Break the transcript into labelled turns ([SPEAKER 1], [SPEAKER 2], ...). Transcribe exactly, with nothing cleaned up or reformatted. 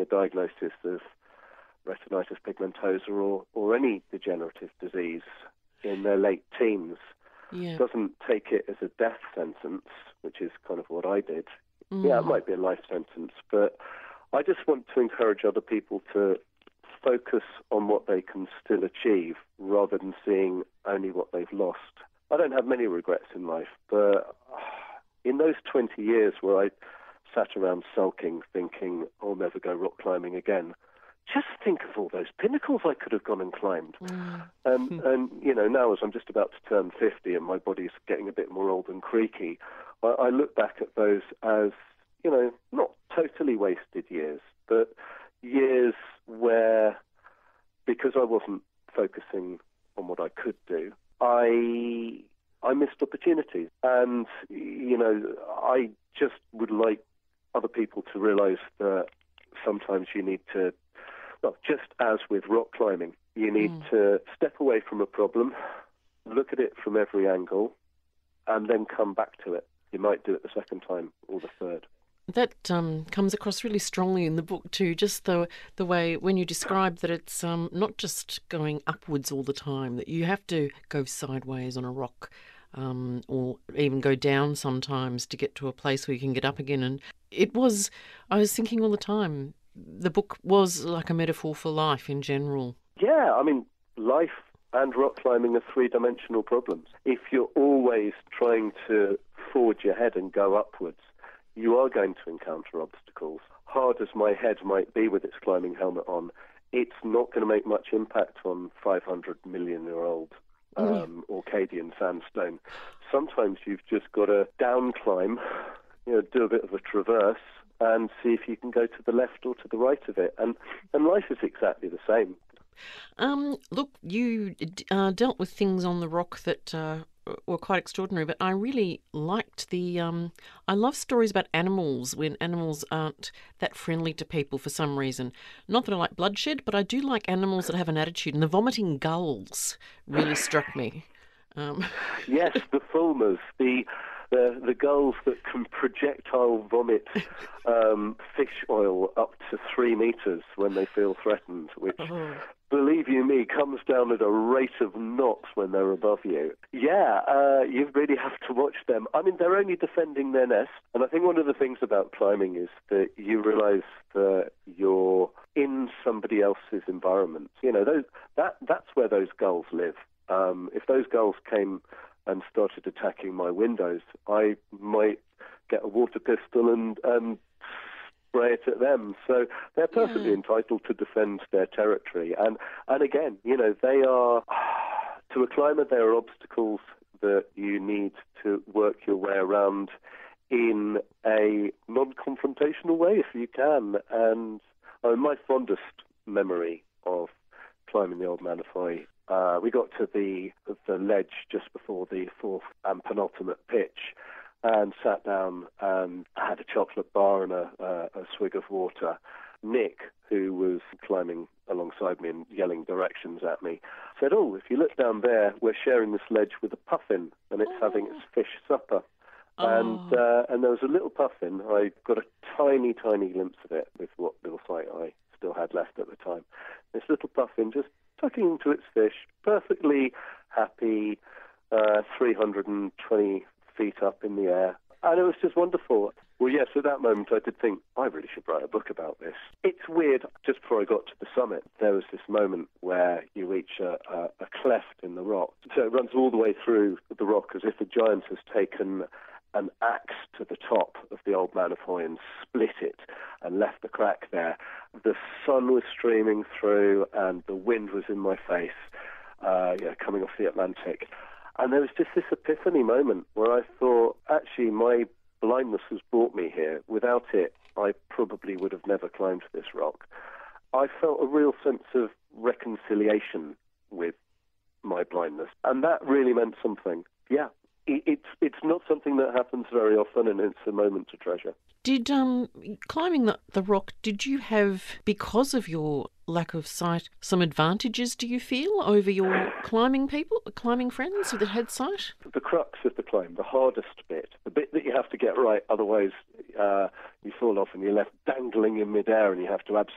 [SPEAKER 1] diagnosis of retinitis pigmentosa or, or any degenerative disease in their late teens
[SPEAKER 2] Yeah.
[SPEAKER 1] doesn't take it as a death sentence, which is kind of what I did.
[SPEAKER 2] Mm.
[SPEAKER 1] Yeah, it might be a life sentence, but I just want to encourage other people to focus on what they can still achieve rather than seeing only what they've lost. I don't have many regrets in life, but in those twenty years where I sat around sulking, thinking, I'll never go rock climbing again, just think of all those pinnacles I could have gone and climbed.
[SPEAKER 2] Mm.
[SPEAKER 1] And, and you know, now as I'm just about to turn fifty and my body's getting a bit more old and creaky, I, I look back at those as, you know, not totally wasted years, but years where, because I wasn't focusing on what I could do, I I missed opportunities. And, you know, I just would like other people to realize that sometimes you need to, well, just as with rock climbing, you need
[SPEAKER 2] Mm.
[SPEAKER 1] to step away from a problem, look at it from every angle, and then come back to it. You might do it the second time or the third.
[SPEAKER 2] That um, comes across really strongly in the book too, just the the way when you describe that it's um, not just going upwards all the time, that you have to go sideways on a rock um, or even go down sometimes to get to a place where you can get up again. And it was, I was thinking all the time, the book was like a metaphor for life in general.
[SPEAKER 1] Yeah, I mean, life and rock climbing are three-dimensional problems. If you're always trying to forge ahead and go upwards, you are going to encounter obstacles. Hard as my head might be with its climbing helmet on, it's not going to make much impact on five hundred million year old um, Orcadian sandstone. Sometimes you've just got to down climb, you know, do a bit of a traverse and see if you can go to the left or to the right of it. And, and life is exactly the same.
[SPEAKER 2] Um, look, you uh, dealt with things on the rock that uh, were quite extraordinary, but I really liked the. Um, I love stories about animals when animals aren't that friendly to people for some reason. Not that I like bloodshed, but I do like animals that have an attitude. And the vomiting gulls really struck me. Um.
[SPEAKER 1] Yes, the fulmars, the. The, the gulls that can projectile vomit um, fish oil up to three metres when they feel threatened, which,
[SPEAKER 2] Oh.
[SPEAKER 1] believe you me, comes down at a rate of knots when they're above you. Yeah, uh, you really have to watch them. I mean, they're only defending their nest, and I think one of the things about climbing is that you realise that you're in somebody else's environment. You know, those, that that's where those gulls live. Um, if those gulls came and started attacking my windows, I might get a water pistol and, and spray it at them. So they're perfectly
[SPEAKER 2] Yeah.
[SPEAKER 1] entitled to defend their territory. And, and again, you know, they are, to a climber, there are obstacles that you need to work your way around in a non-confrontational way, if you can. And uh, my fondest memory of climbing the Old Manafai, Uh, we got to the the ledge just before the fourth and penultimate pitch and sat down and had a chocolate bar and a, a, a swig of water. Nick, who was climbing alongside me and yelling directions at me, said, oh, if you look down there, we're sharing this ledge with a puffin and it's
[SPEAKER 2] Oh.
[SPEAKER 1] having its fish supper.
[SPEAKER 2] Oh.
[SPEAKER 1] And uh, and there was a little puffin. I got a tiny, tiny glimpse of it with what little sight I still had left at the time. This little puffin just tucking into its fish, perfectly happy, uh, three hundred twenty feet up in the air. And it was just wonderful. Well, yes, at that moment I did think, I really should write a book about this. It's weird, just before I got to the summit, there was this moment where you reach a, a, a cleft in the rock. So it runs all the way through the rock as if a giant has taken an axe to the top of the Old Manafai and split it and left the crack there. The sun was streaming through and the wind was in my face, uh, you know, coming off the Atlantic. And there was just this epiphany moment where I thought, actually, my blindness has brought me here. Without it, I probably would have never climbed this rock. I felt a real sense of reconciliation with my blindness, and that really meant something. Yeah. It's it's not something that happens very often, and it's a moment to treasure.
[SPEAKER 2] Did um climbing the, the rock, did you have, because of your lack of sight, some advantages, do you feel, over your climbing people, climbing friends that had sight?
[SPEAKER 1] The crux of the climb, the hardest bit, the bit that you have to get right, otherwise uh, you fall off and you're left dangling in midair and you have to absolutely